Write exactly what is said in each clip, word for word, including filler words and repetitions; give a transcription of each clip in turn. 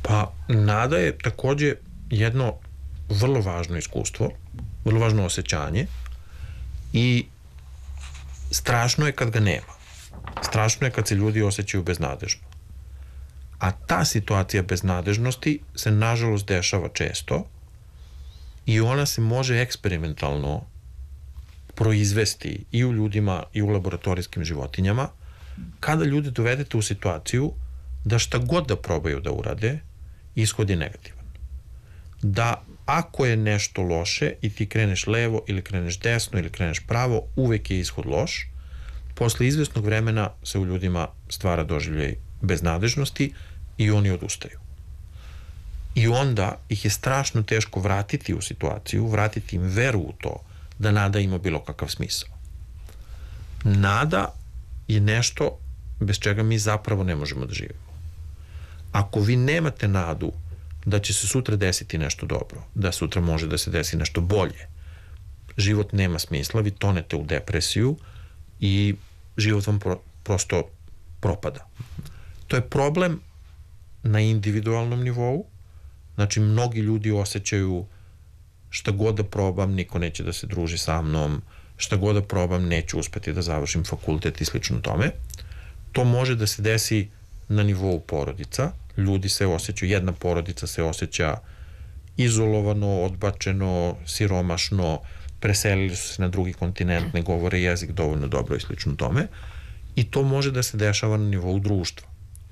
Pa nada je takođe jedno vrlo važno iskustvo, vrlo važno osjećanje i strašno je kad ga nema. Strašno je kad se ljudi osjećaju beznadežno. A ta situacija beznadežnosti se nažalost dešava često i ona se može eksperimentalno proizvesti i u ljudima i u laboratorijskim životinjama kada ljude dovedete u situaciju da šta god da probaju da urade, ishod je negativan. Da ako je nešto loše i ti kreneš levo ili kreneš desno ili kreneš pravo, uvek je ishod loš. Posle izvesnog vremena se u ljudima stvara doživljaj beznadežnosti i oni odustaju. I onda ih je strašno teško vratiti u situaciju, vratiti im veru u to da nada ima bilo kakav smisao. Nada je nešto bez čega mi zapravo ne možemo da živimo. Ako vi nemate nadu da će se sutra desiti nešto dobro, da sutra može da se desi nešto bolje, život nema smisla, vi tonete u depresiju i život vam pro, prosto propada. To je problem na individualnom nivou, znači mnogi ljudi osjećaju šta god da probam, niko neće da se druži sa mnom, šta god da probam, neću uspeti da završim fakultet i slično tome. To može da se desi na nivou porodica, ljudi se osjećaju, jedna porodica se osjeća izolovano, odbačeno, siromašno, preselili su se na drugi kontinent, ne govore jezik dovoljno dobro i slično tome, i to može da se dešava na nivou društva.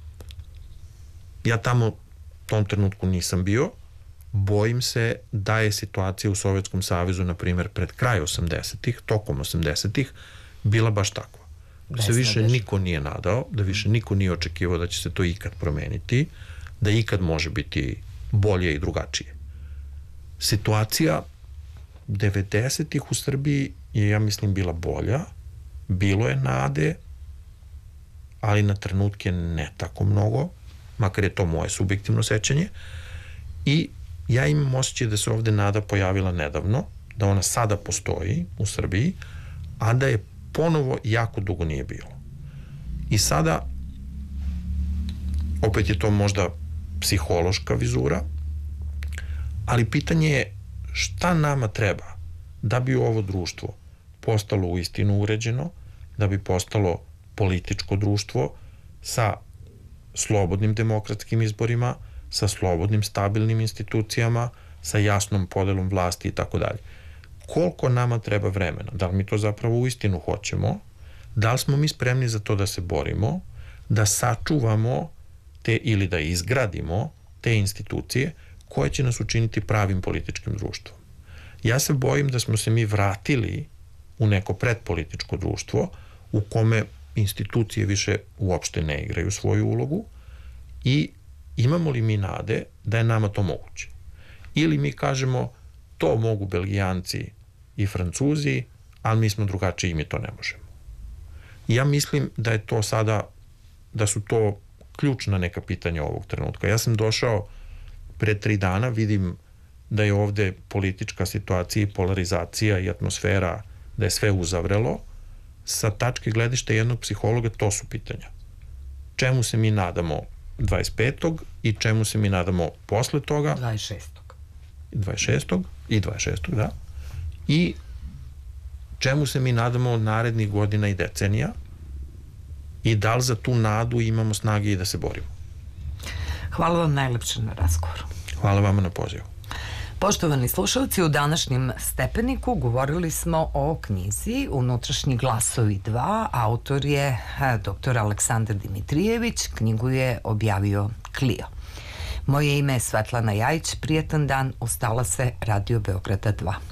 Ja tamo u tom trenutku nisam bio, bojim se da je situacija u Sovjetskom savezu, na primjer, pred kraj osamdesetih, tokom osamdesetih, bila baš takva. Da se više niko nije nadao, da više niko nije očekivao da će se to ikad promeniti, da ikad može biti bolje i drugačije. Situacija devedesetih u Srbiji je, ja mislim, bila bolja, bilo je nade, ali na trenutke ne tako mnogo, makar je to moje subjektivno sećanje, i ja imam osjećaj da se ovde nada pojavila nedavno, da ona sada postoji u Srbiji, a da je ponovo jako dugo nije bilo. I sada, opet je to možda psihološka vizura, ali pitanje je šta nama treba da bi ovo društvo postalo uistinu uređeno, da bi postalo političko društvo sa slobodnim demokratskim izborima, sa slobodnim, stabilnim institucijama, sa jasnom podelom vlasti i tako dalje. Koliko nama treba vremena? Da li mi to zapravo uistinu hoćemo? Da li smo mi spremni za to da se borimo, da sačuvamo te ili da izgradimo te institucije koje će nas učiniti pravim političkim društvom? Ja se bojim da smo se mi vratili u neko predpolitičko društvo u kome institucije više uopšte ne igraju svoju ulogu i imamo li mi nade da je nama to moguće? Ili mi kažemo to mogu Belgijanci i Francuzi, ali mi smo drugačiji i mi to ne možemo. Ja mislim da je to sada, da su to ključna neka pitanja ovog trenutka. Ja sam došao pre tri dana, vidim da je ovde politička situacija i polarizacija i atmosfera, da je sve uzavrelo. Sa tačke gledišta jednog psihologa to su pitanja. Čemu se mi nadamo dvadeset petog i čemu se mi nadamo posle toga? dvadeset šestog dvadeset šestog i dvadeset šestog, da. I čemu se mi nadamo od narednih godina i decenija i da li za tu nadu imamo snage i da se borimo. Hvala vam najlepše na razgovoru. Hvala vama na pozivu. Poštovani slušalci, u današnjem Stepeniku govorili smo o knjizi Unutrašnji glasovi dva. Autor je doktor Aleksandar Dimitrijević. Knjigu je objavio Clio. Moje ime je Svetlana Jajić. Prijetan dan. Ustala se Radio Beograda dva.